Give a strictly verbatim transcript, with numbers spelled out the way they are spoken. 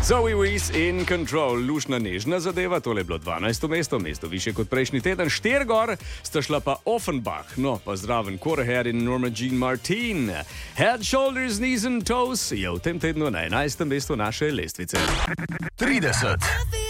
Zoe Wees in Control, lušna nežna zadeva, tole je bilo dvanajsto mesto, mesto više kot prejšnji teden, štir gor, sta šla pa Offenbach, no pa zraven Koreher in Norma Jean Martin. Head, Shoulders, Knees and Toes je v tem tednu na enajstem mestu naše lestvice. trideset.